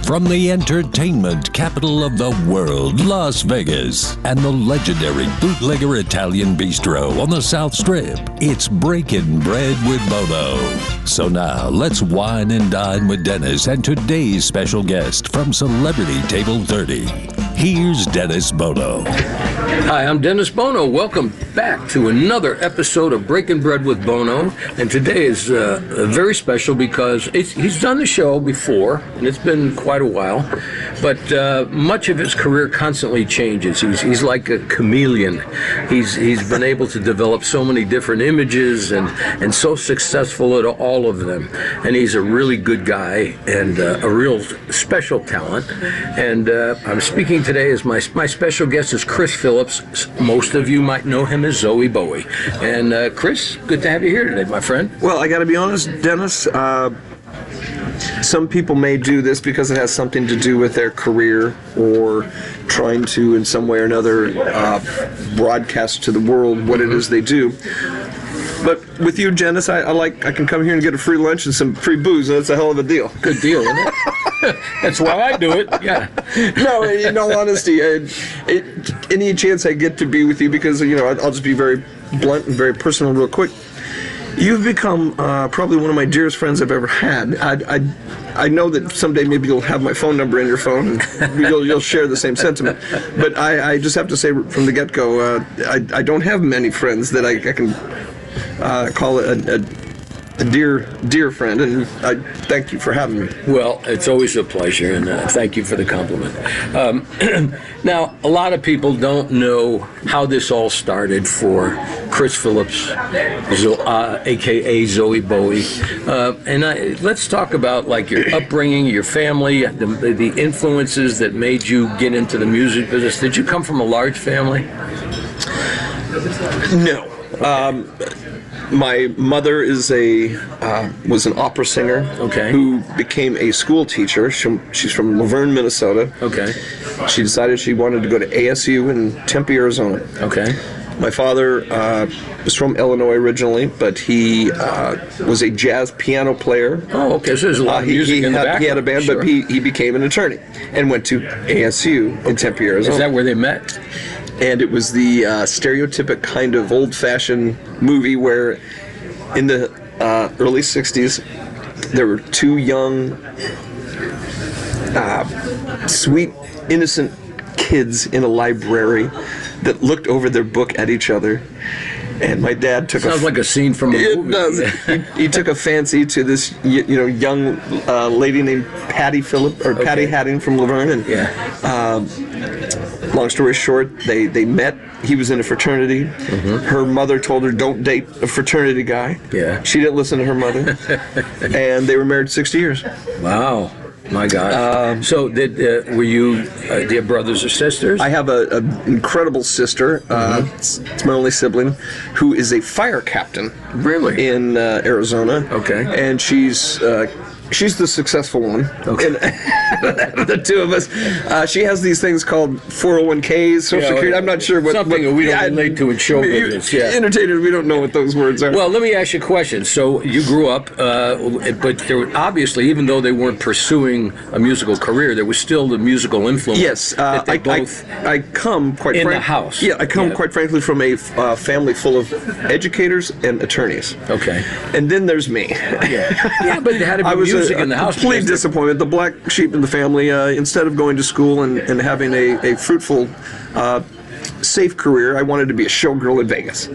From the entertainment capital of the world, Las Vegas, and the legendary Bootlegger Italian Bistro on the South Strip, it's Breaking Bread with Bono. So now, let's wine and dine with Dennis and today's special guest from Celebrity Table 30. Here's Dennis Bono. Hi, I'm Dennis Bono. Welcome back to another episode of Breaking Bread with Bono. And today is very special because he's done the show before, and it's been quite a while. But much of his career constantly changes. He's like a chameleon. He's been able to develop so many different images and so successful at all of them. And he's a really good guy and a real special talent. And I'm speaking today as my special guest is Chris Phillips. Most of you might know him as Zowie Bowie. And Chris, good to have you here today, my friend. Well, I got to be honest, Dennis. Some people may do this because it has something to do with their career or trying to, in some way or another, broadcast to the world what it is they do. But with you, Dennis, I can come here and get a free lunch and some free booze, and that's a hell of a deal. Good deal, isn't it? That's why I do it, yeah. No, in all honesty, any chance I get to be with you, because, I'll just be very blunt and very personal real quick. You've become probably one of my dearest friends I've ever had. I know that someday maybe you'll have my phone number in your phone and you'll share the same sentiment. But I just have to say from the get-go, I don't have many friends that I can call a dear friend, and I thank you for having me. Well, it's always a pleasure, and thank you for the compliment. Now, a lot of people don't know how this all started for Chris Phillips, a.k.a. Zowie Bowie. Let's talk about like your upbringing, your family, the influences that made you get into the music business. Did you come from a large family? No. My mother was an opera singer, okay, who became a school teacher. She's from Laverne, Minnesota. Okay. She decided she wanted to go to ASU in Tempe, Arizona. Okay. My father was from Illinois originally, but he was a jazz piano player. Oh, okay. So there's a lot of music in the background. He had a band, sure. But he became an attorney and went to ASU in Tempe, Arizona. Is that where they met? And it was the stereotypic kind of old-fashioned movie where in the early 60s there were two young, sweet, innocent kids in a library that looked over their book at each other. And my dad took Sounds like a scene from a movie. It does. He took a fancy to this, young lady named Patty Hatting from Laverne. And long story short, they met. He was in a fraternity. Mm-hmm. Her mother told her, "Don't date a fraternity guy." Yeah. She didn't listen to her mother, and they were married 60 years. Wow. My God. So, do you have brothers or sisters? I have an incredible sister. It's my only sibling, who is a fire captain. Really? In Arizona. Okay. And she's the successful one. Okay. And the two of us. She has these things called 401ks, Social Security. I'm not sure what. Something we don't relate to in show business. Yeah. Entertainers, we don't know what those words are. Well, let me ask you a question. So you grew up, but there were, obviously, even though they weren't pursuing a musical career, there was still the musical influence. Yes. I come quite in the house. Yeah, I come quite frankly from a family full of educators and attorneys. Okay. And then there's me. Yeah, but there had to be music in the house. Complete disappointment. The black sheep in the family. Instead of going to school and having a fruitful, safe career, I wanted to be a showgirl in Vegas.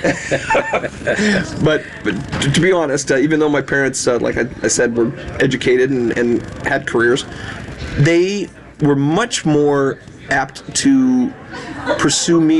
but to be honest, even though my parents, like I said, were educated and had careers, they were much more apt to pursue me